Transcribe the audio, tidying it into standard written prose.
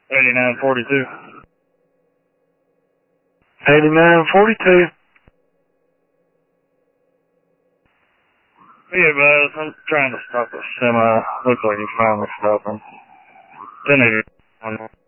8942. 8942. Yeah, Buzz, I'm trying to stop the semi. Looks like you finally stopped him. 1080.